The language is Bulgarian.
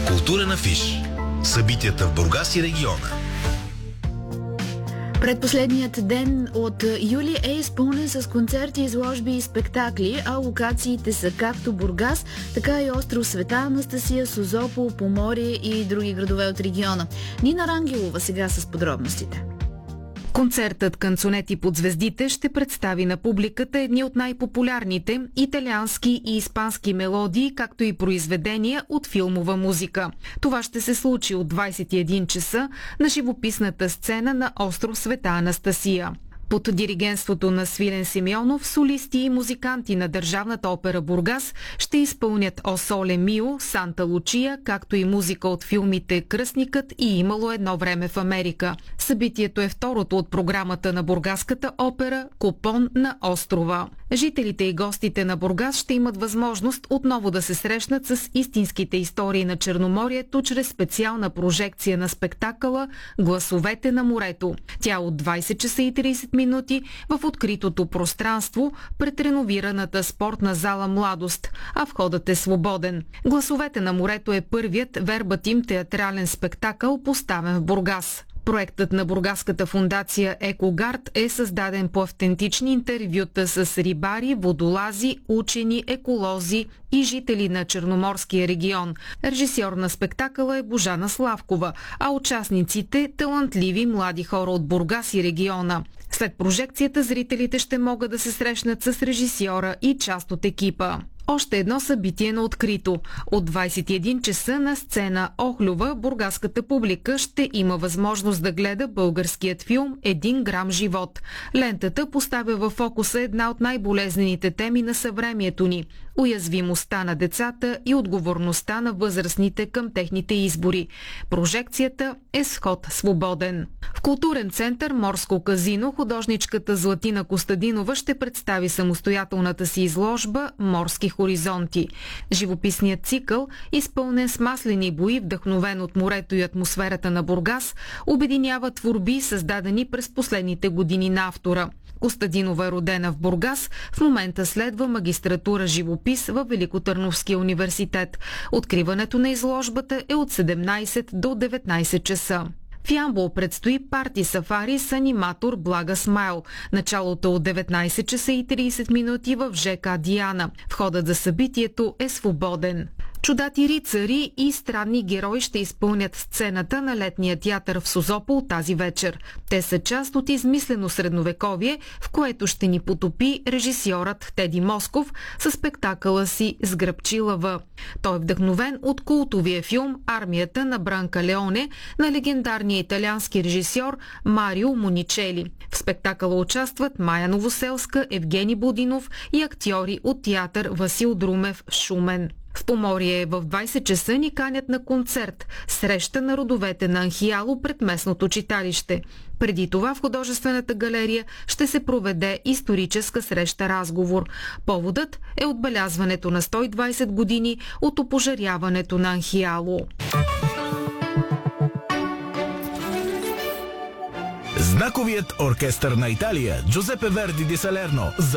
Културен афиш. Събитията в Бургас и региона. Предпоследният ден от юли е изпълнен с концерти, изложби и спектакли, а локациите са както Бургас, така и остров Света Анастасия, Созопол, Поморие и други градове от региона. Нина Рангелова сега с подробностите. Концертът "Канцонети под звездите" ще представи на публиката едни от най-популярните италиански и испански мелодии, както и произведения от филмова музика. Това ще се случи от 21 часа на живописната сцена на остров Света Анастасия. Под диригентството на Свилен Симеонов, солисти и музиканти на Държавната опера Бургас ще изпълнят "О Соле Мио", "Санта Лучия", както и музика от филмите "Кръстникът" и "Имало едно време в Америка". Събитието е второто от програмата на бургаската опера "Купон на острова". Жителите и гостите на Бургас ще имат възможност отново да се срещнат с истинските истории на Черноморието чрез специална прожекция на спектакъла "Гласовете на морето". Тя от 20 часа и 30 минути в откритото пространство пред реновираната спортна зала "Младост", а входът е свободен. "Гласовете на морето" е първият вербатим театрален спектакъл, поставен в Бургас. Проектът на бургаската фондация Екогард е създаден по автентични интервюта с рибари, водолази, учени, еколози и жители на Черноморския регион. Режисьор на спектакъла е Божана Славкова, а участниците – талантливи млади хора от Бургас и региона. След прожекцията зрителите ще могат да се срещнат с режисьора и част от екипа. Още едно събитие на открито. От 21 часа на сцена Охлюва бургаската публика ще има възможност да гледа българският филм "Един грам живот". Лентата поставя във фокуса една от най-болезнените теми на съвремието ни – уязвимостта на децата и отговорността на възрастните към техните избори. Прожекцията е с вход свободен. В културен център "Морско казино" художничката Златина Костадинова ще представи самостоятелната си изложба "Морски хоризонти". Живописният цикъл, изпълнен с маслени бои, вдъхновен от морето и атмосферата на Бургас, обединява творби, създадени през последните години на автора. Костадинова е родена в Бургас, в момента следва магистратура живопис във Великотърновския университет. Откриването на изложбата е от 17 до 19 часа. В Ямбол предстои парти сафари с аниматор Блага Смайл. Началото от 19 часа и 30 минути в ЖК "Диана". Входът за събитието е свободен. Чудати рицари и странни герои ще изпълнят сцената на летния театър в Созопол тази вечер. Те са част от измислено средновековие, в което ще ни потопи режисьорът Теди Москов със спектакъла си "Сграбчи лъва". Той е вдъхновен от култовия филм "Армията на Бранка Леоне" на легендарния италиански режисьор Марио Моничели. В спектакъла участват Майя Новоселска, Евгений Будинов и актьори от театър "Васил Друмев" Шумен. В Поморие в 20 часа ни канят на концерт "Среща на родовете на Анхиало" пред местното читалище. Преди това в художествената галерия ще се проведе историческа среща-разговор. Поводът е отбелязването на 120 години от опожаряването на Анхиало. Знаковият оркестър на Италия Джузепе Верди ди Салерно